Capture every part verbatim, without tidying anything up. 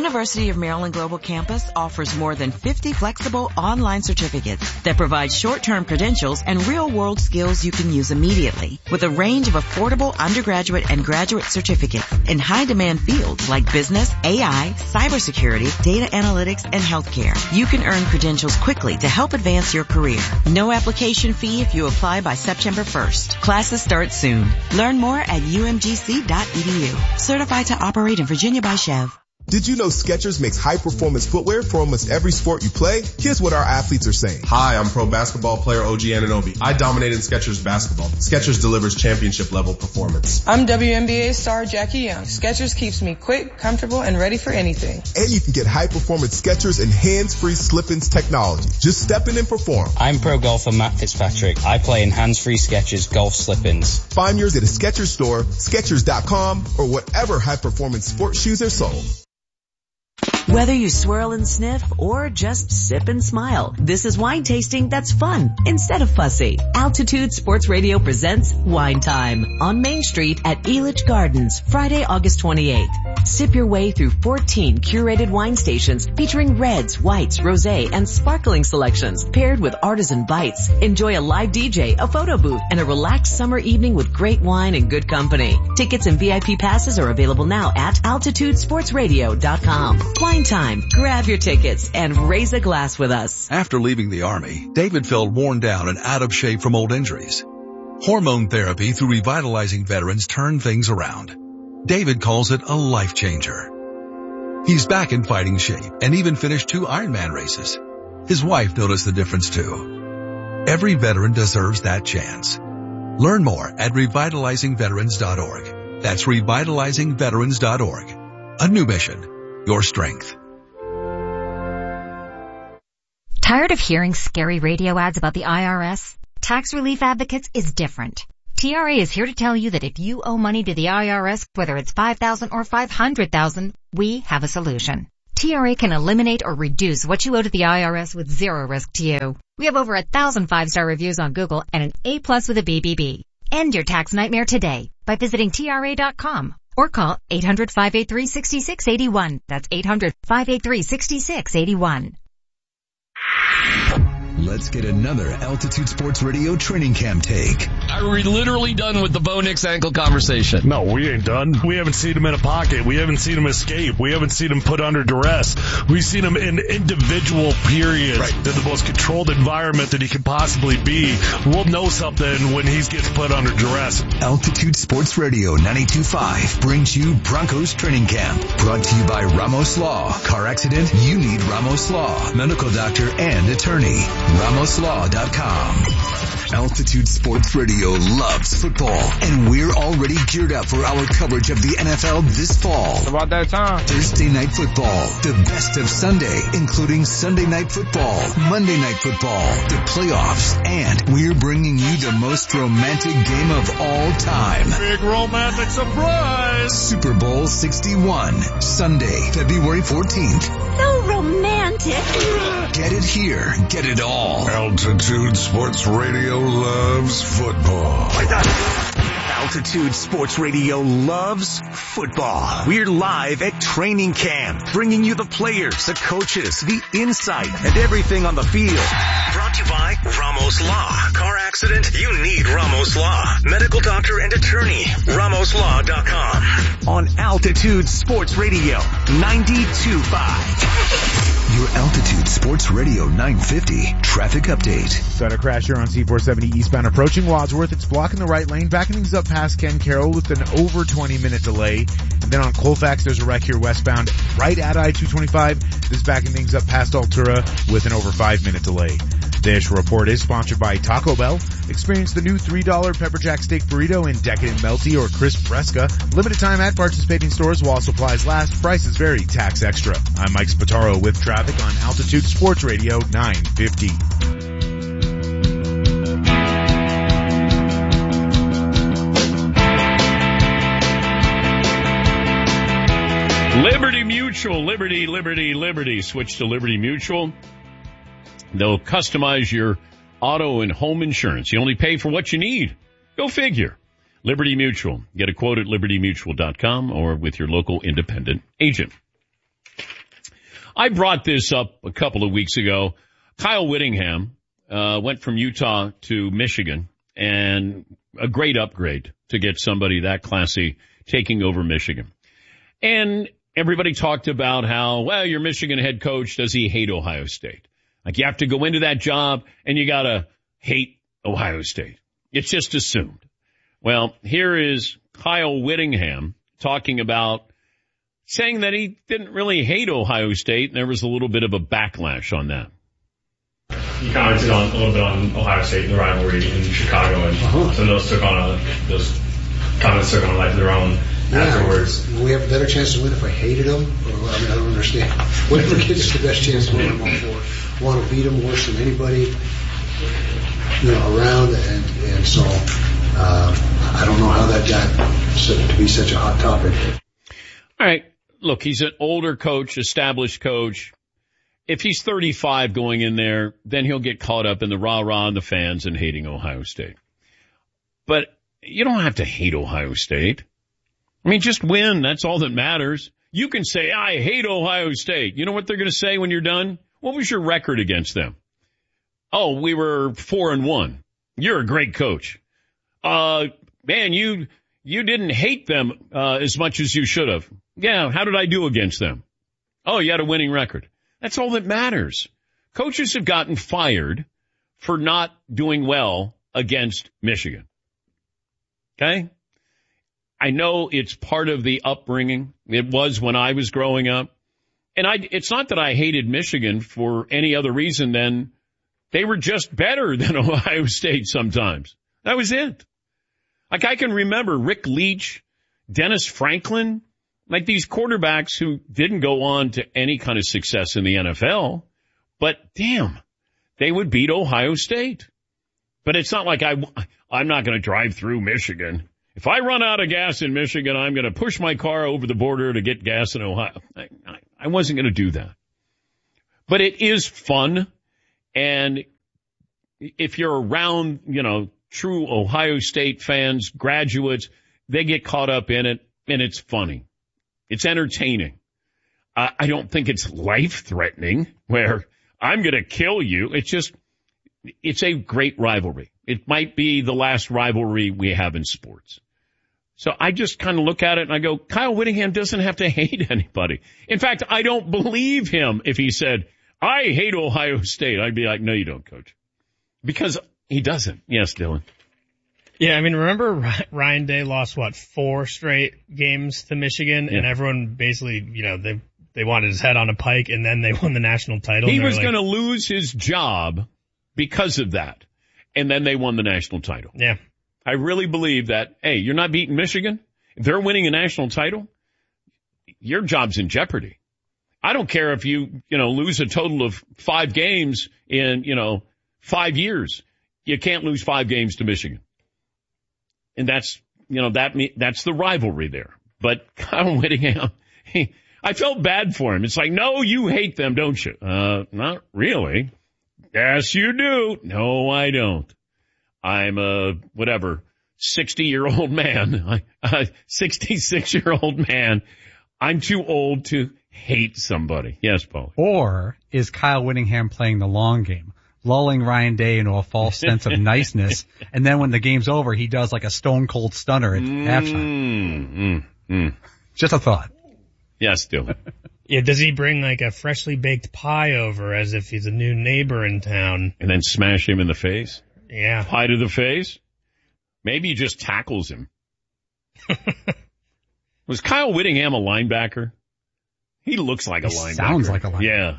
University of Maryland Global Campus offers more than fifty flexible online certificates that provide short-term credentials and real-world skills you can use immediately. With a range of affordable undergraduate and graduate certificates in high-demand fields like business, A I, cybersecurity, data analytics, and healthcare, you can earn credentials quickly to help advance your career. No application fee if you apply by September first. Classes start soon. Learn more at U M G C dot E D U. Certified to operate in Virginia by Chev. Did you know Skechers makes high-performance footwear for almost every sport you play? Here's what our athletes are saying. Hi, I'm pro basketball player O G Anunoby. I dominate in Skechers basketball. Skechers delivers championship-level performance. I'm W N B A star Jackie Young. Skechers keeps me quick, comfortable, and ready for anything. And you can get high-performance Skechers and hands-free slip-ins technology. Just step in and perform. I'm pro golfer Matt Fitzpatrick. I play in hands-free Skechers golf slip-ins. Find yours at a Skechers store, Skechers dot com, or whatever high-performance sports shoes are sold. Whether you swirl and sniff or just sip and smile, this is wine tasting that's fun instead of fussy. Altitude Sports Radio presents Wine Time on Main Street at Elitch Gardens, Friday, August twenty-eighth. Sip your way through fourteen curated wine stations featuring reds, whites, rosé, and sparkling selections paired with artisan bites. Enjoy a live D J, a photo booth, and a relaxed summer evening with great wine and good company. Tickets and V I P passes are available now at altitude sports radio dot com. Wine Time. Grab your tickets and raise a glass with us. After leaving the Army, David felt worn down and out of shape from old injuries. Hormone therapy through Revitalizing Veterans turned things around. David calls it a life changer. He's back in fighting shape and even finished two Ironman races. His wife noticed the difference too. Every veteran deserves that chance. Learn more at revitalizing veterans dot org. That's revitalizing veterans dot org. A new mission. Your strength. Tired of hearing scary radio ads about the I R S? Tax Relief Advocates is different. T R A is here to tell you that if you owe money to the I R S, whether it's five thousand dollars or five hundred thousand dollars, we have a solution. T R A can eliminate or reduce what you owe to the I R S with zero risk to you. We have over a thousand five-star reviews on Google and an A plus with a B B B. End your tax nightmare today by visiting T R A dot com. Or call eight hundred, five eight three, six six eight one. That's eight hundred, five eight three, six six eight one. Let's get another Altitude Sports Radio training camp take. Are we literally done with the Bo Nix ankle conversation? No, we ain't done. We haven't seen him in a pocket. We haven't seen him escape. We haven't seen him put under duress. We've seen him in individual periods right. in the most controlled environment that he could possibly be. We'll know something when he gets put under duress. Altitude Sports Radio ninety-two point five brings you Broncos Training Camp. Brought to you by Ramos Law. Car accident? You need Ramos Law. Medical doctor and attorney. Ramos Law dot com. Altitude Sports Radio loves football, and we're already geared up for our coverage of the N F L this fall. It's about that time. Thursday Night Football, the best of Sunday, including Sunday Night Football, Monday Night Football, the playoffs, and we're bringing you the most romantic game of all time. Big romantic surprise! Super Bowl sixty-one, Sunday, February fourteenth. So romantic. Get it here, get it all. Altitude Sports Radio loves football. Altitude Sports Radio loves football. We're live at training camp, bringing you the players, the coaches, the insight, and everything on the field. Brought to you by Ramos Law. Car accident? You need Ramos Law. Medical doctor and attorney. Ramos Law dot com. On Altitude Sports Radio ninety-two point five. Your Altitude Sports Radio nine fifty traffic update. Got a crash here on C four seventy eastbound approaching Wadsworth. It's blocking the right lane, backing things up past Ken Carroll with an over twenty minute delay. And then on Colfax, there's a wreck here westbound right at I two twenty-five. This is backing things up past Altura with an over five minute delay. This report is sponsored by Taco Bell. Experience the new three dollar pepper jack steak burrito in decadent melty or crisp fresca. Limited time at participating stores while supplies last. Prices vary. Tax extra. I'm Mike Spataro with traffic on Altitude Sports Radio nine fifty. Liberty Mutual, Liberty, Liberty, Liberty. Switch to Liberty Mutual. They'll customize your auto and home insurance. You only pay for what you need. Go figure. Liberty Mutual. Get a quote at liberty mutual dot com or with your local independent agent. I brought this up a couple of weeks ago. Kyle Whittingham uh, went from Utah to Michigan, and a great upgrade to get somebody that classy taking over Michigan. And everybody talked about how, well, your Michigan head coach, does he hate Ohio State? Like, you have to go into that job and you got to hate Ohio State. It's just assumed. Well, here is Kyle Whittingham talking about saying that he didn't really hate Ohio State, and there was a little bit of a backlash on that. You commented on a little bit on Ohio State and the rivalry in Chicago, and uh-huh. so those took on a, those comments took on like their own yeah, afterwards. We have a better chance to win if I hated them. Or, I mean, I don't understand. Whatever gives us the best chance to win, I'm all for. Want to beat them worse than anybody, you know, around, and and so uh, I don't know how that got to be such a hot topic. All right, look, he's an older coach, established coach. If he's thirty-five going in there, then he'll get caught up in the rah-rah and the fans and hating Ohio State. But you don't have to hate Ohio State. I mean, just win. That's all that matters. You can say, I hate Ohio State. You know what they're going to say when you're done? What was your record against them? Oh, we were four and one. You're a great coach. Uh, man, you, you didn't hate them, uh, as much as you should have. Yeah. How did I do against them? Oh, you had a winning record. That's all that matters. Coaches have gotten fired for not doing well against Michigan. Okay? I know it's part of the upbringing. It was when I was growing up. And I, it's not that I hated Michigan for any other reason than they were just better than Ohio State sometimes. That was it. Like, I can remember Rick Leach, Dennis Franklin, like these quarterbacks who didn't go on to any kind of success in the N F L, but damn, they would beat Ohio State. But it's not like I, I'm not going to drive through Michigan. If I run out of gas in Michigan, I'm going to push my car over the border to get gas in Ohio. I, I, I wasn't going to do that. But it is fun. And if you're around, you know, true Ohio State fans, graduates, they get caught up in it, and it's funny. It's entertaining. I, I don't think it's life-threatening where I'm going to kill you. It's just, it's a great rivalry. It might be the last rivalry we have in sports. So I just kind of look at it and I go, Kyle Whittingham doesn't have to hate anybody. In fact, I don't believe him if he said, I hate Ohio State. I'd be like, no, you don't, coach. Because he doesn't. Yes, Dylan. Yeah, I mean, remember Ryan Day lost, what, four straight games to Michigan, yeah. and everyone basically, you know, they they wanted his head on a pike, and then they won the national title. He was like, going to lose his job because of that, and then they won the national title. Yeah. I really believe that, hey, you're not beating Michigan. If they're winning a national title, your job's in jeopardy. I don't care if you, you know, lose a total of five games in, you know, five years. You can't lose five games to Michigan. And that's, you know, that that's the rivalry there. But Kyle Whittingham, he, I felt bad for him. It's like, no, you hate them, don't you? Uh, not really. Yes, you do. No, I don't. I'm a, whatever, sixty-year-old man, a sixty-six-year-old man. I'm too old to hate somebody. Yes, Paul. Or is Kyle Whittingham playing the long game, lulling Ryan Day into a false sense of niceness, and then when the game's over, he does like a stone cold stunner at mm, halftime? Mm, mm. Just a thought. Yes, do. Yeah, does he bring like a freshly baked pie over as if he's a new neighbor in town? And then smash him in the face? Yeah. Pie to the face? Maybe he just tackles him. Was Kyle Whittingham a linebacker? He looks like he a linebacker. Sounds like a linebacker. Yeah.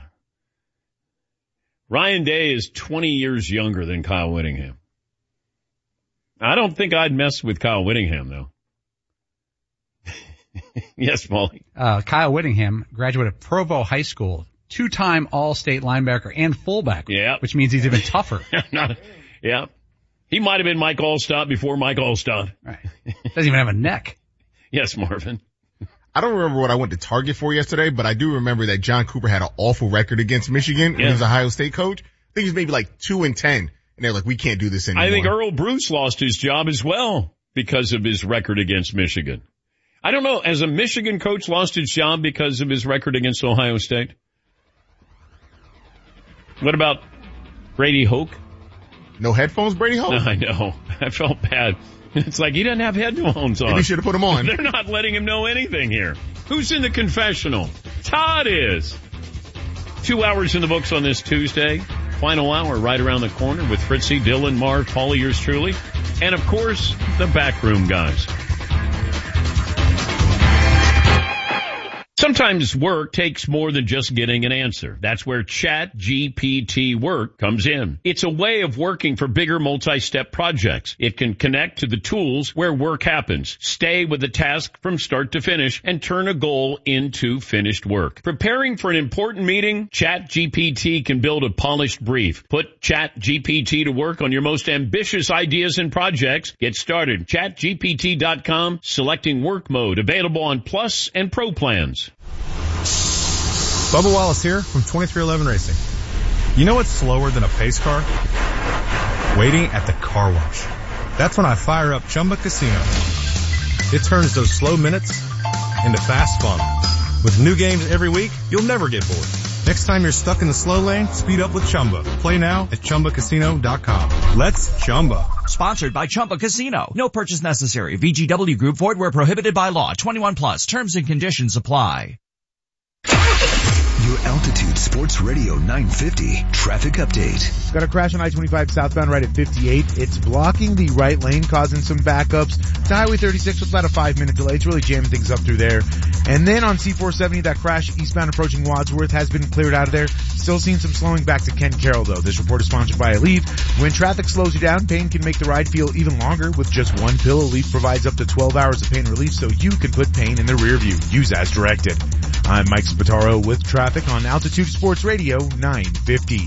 Ryan Day is twenty years younger than Kyle Whittingham. I don't think I'd mess with Kyle Whittingham, though. Yes, Paulie. Uh, Kyle Whittingham, graduate of Provo High School, two-time All-State linebacker and fullback, yeah. which means he's even tougher. Not, yeah. He might have been Mike Allstott before Mike Allstott. Right. Doesn't even have a neck. Yes, Marvin. I don't remember what I went to Target for yesterday, but I do remember that John Cooper had an awful record against Michigan when yeah. he was Ohio State coach. I think he's maybe like two and ten, and they're like, we can't do this anymore. I think Earl Bruce lost his job as well because of his record against Michigan. I don't know. Has a Michigan coach lost his job because of his record against Ohio State? What about Brady Hoke? No headphones, Brady Hoke? No, I know. I felt bad. It's like he doesn't have headphones on. Maybe you should have put them on. They're not letting him know anything here. Who's in the confessional? Todd is. Two hours in the books on this Tuesday. Final hour right around the corner with Fritzy, Dylan, Mark, Paulie, yours truly. And, of course, the backroom guys. Sometimes work takes more than just getting an answer. That's where Chat G P T Work comes in. It's a way of working for bigger multi-step projects. It can connect to the tools where work happens, stay with the task from start to finish, and turn a goal into finished work. Preparing for an important meeting? Chat G P T can build a polished brief. Put Chat G P T to work on your most ambitious ideas and projects. Get started. chat G P T dot com, selecting work mode, available on Plus and Pro plans. Bubba Wallace here from twenty-three eleven Racing. You know what's slower than a pace car? Waiting at the car wash. That's when I fire up Chumba Casino. It turns those slow minutes into fast fun. With new games every week, you'll never get bored. Next time you're stuck in the slow lane, speed up with Chumba. Play now at Chumba Casino dot com. Let's Chumba. Sponsored by Chumba Casino. No purchase necessary. V G W Group. Void where prohibited by law. twenty-one plus. Terms and conditions apply. Your Altitude Sports Radio nine fifty traffic update. Got a crash on I twenty-five southbound right at fifty-eight. It's blocking the right lane, causing some backups to Highway thirty-six with about a five minute delay. It's really jamming things up through there. And then on C four seventy, that crash eastbound approaching Wadsworth has been cleared out of there. Still seeing some slowing back to Ken Carroll though. This report is sponsored by Aleve. When traffic slows you down, pain can make the ride feel even longer. With just one pill, Aleve provides up to twelve hours of pain relief so you can put pain in the rear view. Use as directed. I'm Mike Spataro with traffic on Altitude Sports Radio nine fifty.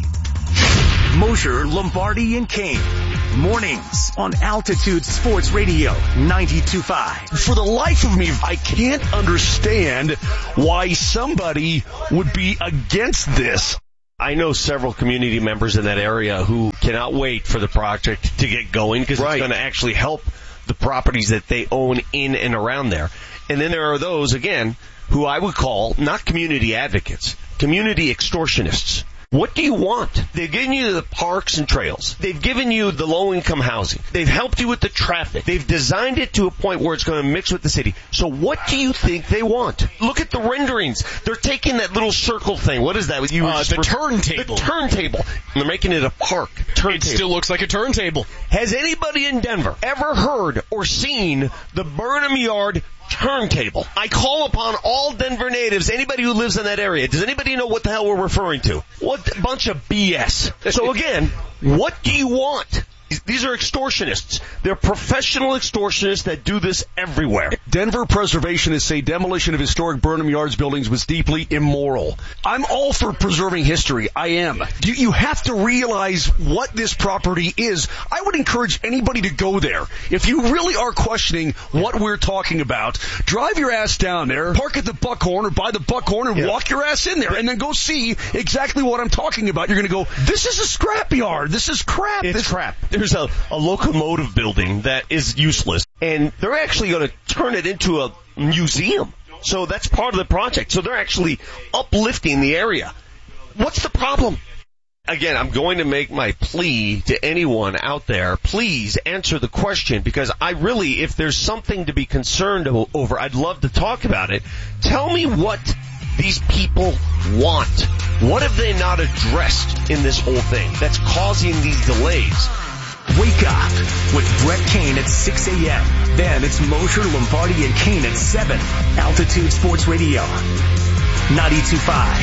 Mosher, Lombardi, and Kane. Mornings on Altitude Sports Radio ninety-two point five. For the life of me, I can't understand why somebody would be against this. I know several community members in that area who cannot wait for the project to get going because right. It's going to actually help the properties that they own in and around there. And then there are those, again, who I would call not community advocates, community extortionists. What do you want? They've given you the parks and trails. They've given you the low-income housing. They've helped you with the traffic. They've designed it to a point where it's going to mix with the city. So what do you think they want? Look at the renderings. They're taking that little circle thing. What is that? You uh, the turntable. The turntable. They're making it a park. Turntable. It still looks like a turntable. Has anybody in Denver ever heard or seen the Burnham Yard turntable? I call upon all Denver natives, anybody who lives in that area. Does anybody know what the hell we're referring to? What a bunch of B S. So again, what do you want? These are extortionists. They're professional extortionists that do this everywhere. Denver preservationists say demolition of historic Burnham Yards buildings was deeply immoral. I'm all for preserving history. I am. You, you have to realize what this property is. I would encourage anybody to go there. If you really are questioning what we're talking about, drive your ass down there, park at the Buckhorn or by the Buckhorn and yeah. walk your ass in there and then go see exactly what I'm talking about. You're going to go, this is a scrapyard. This is crap. It's this crap. There's a, a locomotive building that is useless, and they're actually going to turn it into a museum. So that's part of the project. So they're actually uplifting the area. What's the problem? Again, I'm going to make my plea to anyone out there. Please answer the question, because I really, if there's something to be concerned over, I'd love to talk about it. Tell me what these people want. What have they not addressed in this whole thing that's causing these delays? Wake up with Brett Kane at six a.m. Then it's Mosher, Lombardi, and Kane at seven. Altitude Sports Radio ninety-two point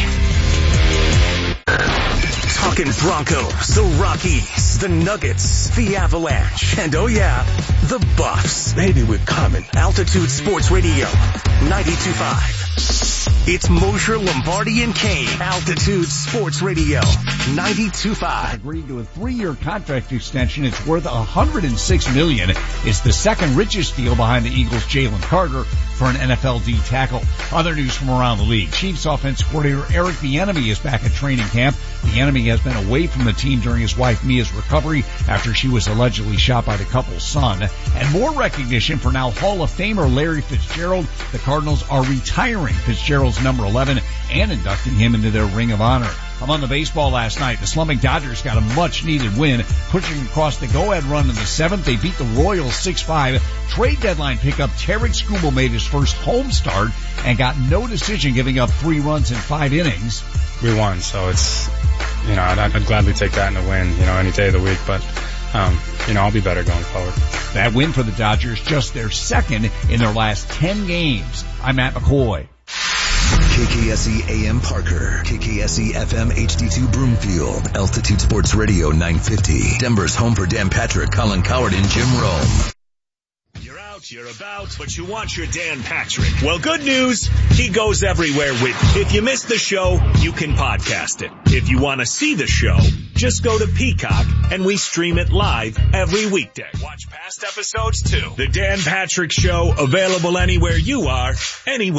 five. Talking Broncos, the Rockies, the Nuggets, the Avalanche, and oh yeah, the Buffs. Maybe we're coming. Altitude Sports Radio ninety-two point five. It's Mosher, Lombardi, and Kane. Altitude Sports Radio ninety-two point five. Agreed to a three-year contract extension. It's worth one hundred six million dollars. It's the second richest deal behind the Eagles' Jalen Carter for an N F L D tackle. Other news from around the league. Chiefs offense coordinator Eric Bieniemy is back at training camp. Bieniemy has been away from the team during his wife Mia's recovery after she was allegedly shot by the couple's son. And more recognition for now Hall of Famer Larry Fitzgerald. The Cardinals are retiring Fitzgerald's number eleven and inducting him into their Ring of Honor. Among the baseball last night, the slumming Dodgers got a much-needed win, pushing across the go-ahead run in the seventh. They beat the Royals six five. Trade deadline pickup Tarek Skubal made his first home start and got no decision, giving up three runs in five innings. We won, so it's, you know, I'd, I'd gladly take that in a win, you know, any day of the week, but, um, you know, I'll be better going forward. That win for the Dodgers, just their second in their last ten games. I'm Matt McCoy. K K S E A M Parker, K K S E F M H D two Broomfield, Altitude Sports Radio nine fifty, Denver's home for Dan Patrick, Colin Coward, and Jim Rome. You're out, you're about, but you want your Dan Patrick. Well, good news, he goes everywhere with you. If you missed the show, you can podcast it. If you want to see the show, just go to Peacock and we stream it live every weekday. Watch past episodes too. The Dan Patrick Show, available anywhere you are, anywhere.